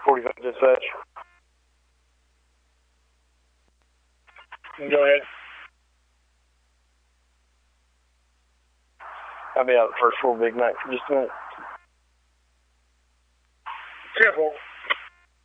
45 dispatch. Go ahead. I'll be out the first full Big Mac for just a minute. 10-4.